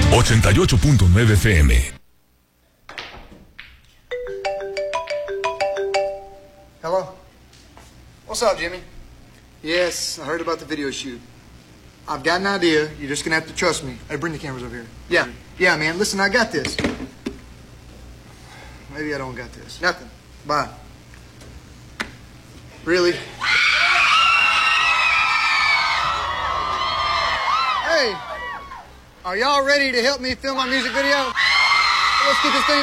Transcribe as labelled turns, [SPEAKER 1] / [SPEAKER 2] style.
[SPEAKER 1] 88.9 FM.
[SPEAKER 2] Hello? What's up, Jimmy? Yes, I heard about the video shoot. I've got an idea. You're just gonna have to trust me. Hey, bring the cameras over here. Yeah, man. Listen, I got this. Maybe I don't got this. Nothing. Bye. Really? Hey, are y'all ready to help me film my music video? Let's get this thing